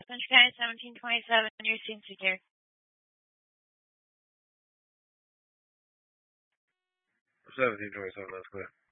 Central County 1727, your scene secure. 1727, that's clear.